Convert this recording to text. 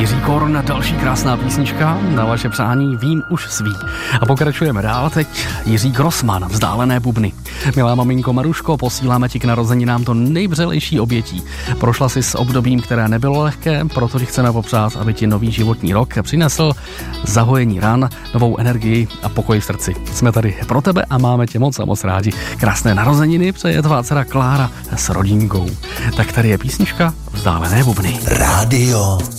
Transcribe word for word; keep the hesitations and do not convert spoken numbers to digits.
Jiří Korn, další krásná písnička, na vaše přání Vím už svý. A pokračujeme dál, teď Jiří Grossman, Vzdálené bubny. Milá maminko Maruško, posíláme ti k narozeninám to nejvřelejší obětí. Prošla si s obdobím, které nebylo lehké, proto ti chceme popřát, aby ti nový životní rok přinesl zahojení ran, novou energii a pokoj v srdci. Jsme tady pro tebe a máme tě moc a moc rádi. Krásné narozeniny přeje tvá dcera Klára s rodinkou. Tak tady je písnička Vzdálené bubny. Rádio